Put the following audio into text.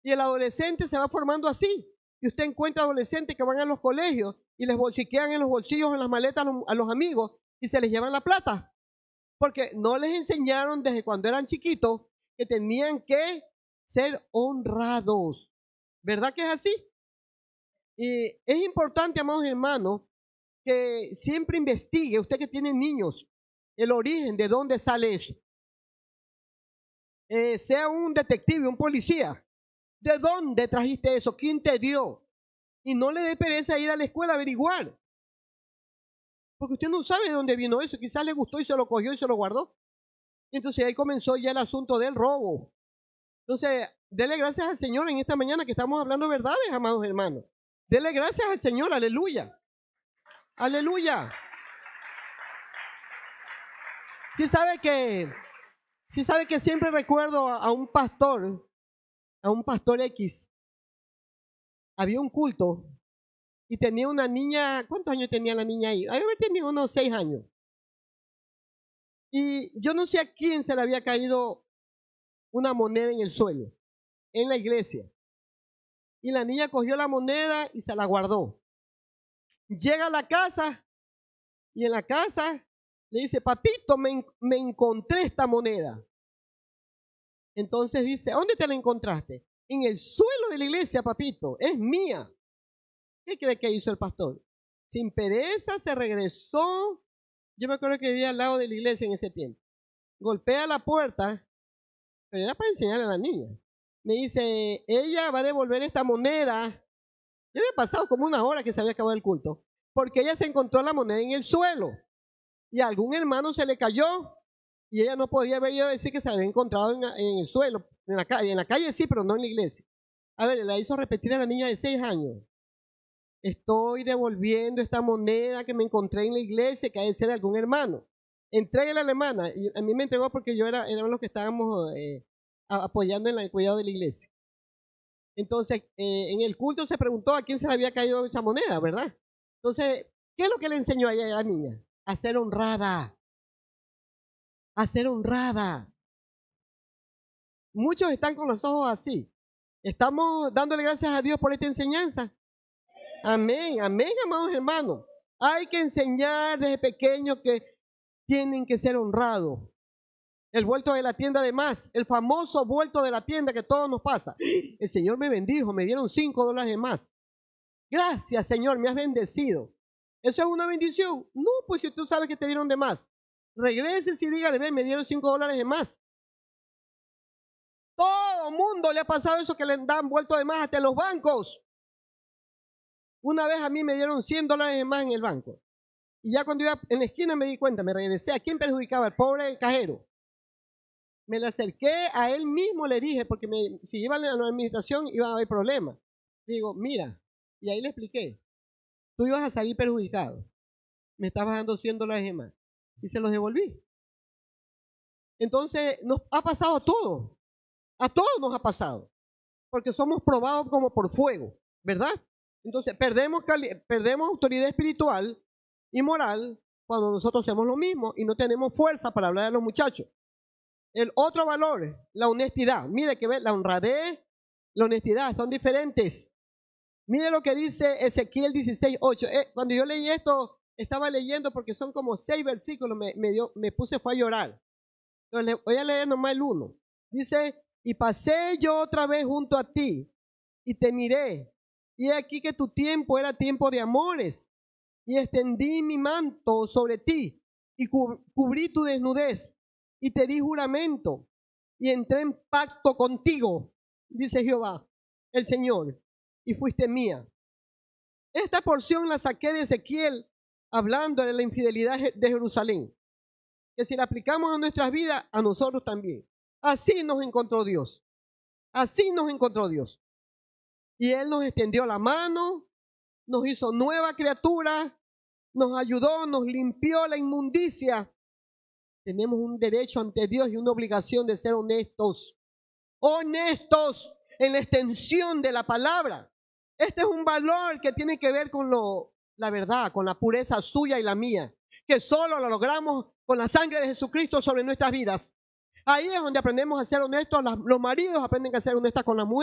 Y el adolescente se va formando así. Y usted encuentra adolescentes que van a los colegios y les bolsiquean en los bolsillos, en las maletas a los amigos y se les llevan la plata. Porque no les enseñaron desde cuando eran chiquitos que tenían que ser honrados. ¿Verdad que es así? Y es importante, amados hermanos, que siempre investigue, usted que tiene niños, el origen de dónde sale eso. Sea un detective, un policía. ¿De dónde trajiste eso? ¿Quién te dio? Y no le dé pereza ir a la escuela a averiguar. Porque usted no sabe de dónde vino eso. Quizás le gustó y se lo cogió y se lo guardó. Y entonces ahí comenzó ya el asunto del robo. Entonces, dele gracias al Señor en esta mañana que estamos hablando verdades, amados hermanos. Dele gracias al Señor, aleluya. Aleluya. Sí sabe que siempre recuerdo a un pastor X. Había un culto y tenía una niña. ¿Cuántos años tenía la niña ahí? Había tenido unos 6 años. Y yo no sé a quién se le había caído una moneda en el suelo, en la iglesia. Y la niña cogió la moneda y se la guardó. Llega a la casa y en la casa le dice, papito, me encontré esta moneda. Entonces dice, ¿dónde te la encontraste? En el suelo de la iglesia, papito, es mía. ¿Qué cree que hizo el pastor? Sin pereza se regresó. Yo me acuerdo que vivía al lado de la iglesia en ese tiempo. Golpea la puerta, pero era para enseñarle a la niña. Me dice, ella va a devolver esta moneda. Ya había pasado como 1 hora que se había acabado el culto, porque ella se encontró la moneda en el suelo y a algún hermano se le cayó y ella no podía haber ido a decir que se la había encontrado en el suelo, en la calle sí, pero no en la iglesia. A ver, la hizo repetir a la niña de 6 años. Estoy devolviendo esta moneda que me encontré en la iglesia, que ha de ser de algún hermano. Entréguela a la hermana. Y a mí me entregó porque éramos los que estábamos apoyando en el cuidado de la iglesia. Entonces, en el culto se preguntó a quién se le había caído esa moneda, ¿verdad? Entonces, ¿qué es lo que le enseñó a ella a la niña? A ser honrada. A ser honrada. Muchos están con los ojos así. ¿Estamos dándole gracias a Dios por esta enseñanza? Amén, amén, amados hermanos. Hay que enseñar desde pequeños que tienen que ser honrados. El vuelto de la tienda de más, el famoso vuelto de la tienda que todo nos pasa. El Señor me bendijo, me dieron $5 de más. Gracias, Señor, me has bendecido. ¿Eso es una bendición? No, pues si tú sabes que te dieron de más. Regrese y dígale, ven, me dieron $5 de más. Todo mundo le ha pasado eso que le dan vuelto de más hasta en los bancos. Una vez a mí me dieron $100 de más en el banco. Y ya cuando iba en la esquina me di cuenta, me regresé. ¿A quién perjudicaba? El pobre cajero. Me le acerqué a él mismo, le dije, porque si iba a la administración iba a haber problemas. Digo, mira, y ahí le expliqué, tú ibas a salir perjudicado. Me estabas dando $100 de más. Y se los devolví. Entonces, nos ha pasado todo. A todos nos ha pasado. Porque somos probados como por fuego, ¿verdad? Entonces, perdemos autoridad espiritual y moral cuando nosotros hacemos lo mismo y no tenemos fuerza para hablar a los muchachos. El otro valor, la honestidad. Mire que ve, la honradez, la honestidad son diferentes. Mire lo que dice Ezequiel 16:8. Cuando yo leí esto, estaba leyendo porque son como 6 versículos, me puse fue a llorar. Entonces voy a leer nomás el 1. Dice, y pasé yo otra vez junto a ti y te miré. Y aquí que tu tiempo era tiempo de amores. Y extendí mi manto sobre ti y cubrí tu desnudez. Y te di juramento y entré en pacto contigo, dice Jehová, el Señor, y fuiste mía. Esta porción la saqué de Ezequiel hablando de la infidelidad de Jerusalén, que si la aplicamos a nuestras vidas, a nosotros también. Así nos encontró Dios. Así nos encontró Dios. Y Él nos extendió la mano, nos hizo nueva criatura, nos ayudó, nos limpió la inmundicia. Tenemos un derecho ante Dios y una obligación de ser honestos. Honestos en la extensión de la palabra. Este es un valor que tiene que ver con la verdad, con la pureza suya y la mía, que solo lo logramos con la sangre de Jesucristo sobre nuestras vidas. Ahí es donde aprendemos a ser honestos. Los maridos aprenden a ser honestos con las mujeres.